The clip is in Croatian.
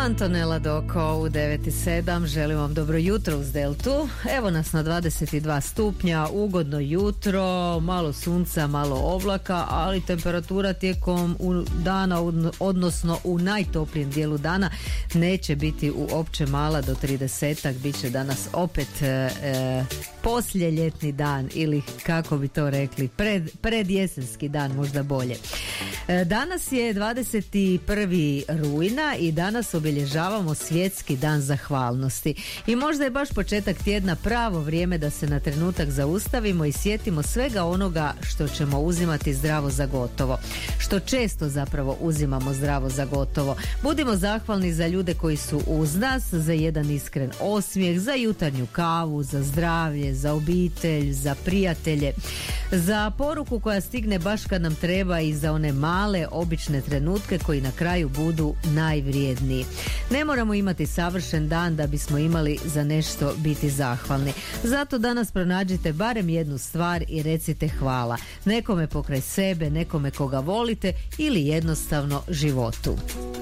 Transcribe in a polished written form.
Antonella Doko u 9:07. Želim vam dobro jutro uz Deltu. Evo nas na 22 stupnja, ugodno jutro, malo sunca, malo oblaka, ali temperatura tijekom dana, odnosno u najtoplijem dijelu dana, neće biti uopće mala, do 30-ak. Biće danas opet posljeljetni dan, ili kako bi to rekli, predjesenski dan, možda bolje. Danas je 21. rujna i danas obilježavamo Svjetski dan zahvalnosti. I možda je baš početak tjedna pravo vrijeme da se na trenutak zaustavimo i sjetimo svega onoga što ćemo uzimati zdravo za gotovo. Što često zapravo uzimamo zdravo za gotovo. Budimo zahvalni za ljude koji su uz nas, za jedan iskren osmijeh, za jutarnju kavu, za zdravlje, za obitelj, za prijatelje, za poruku koja stigne baš kad nam treba i za one male, obične trenutke koji na kraju budu najvrijedniji. Ne moramo imati savršen dan da bismo imali za nešto biti zahvalni. Zato danas pronađite barem jednu stvar i recite hvala. Nekome pokraj sebe, nekome koga volite ili jednostavno životu.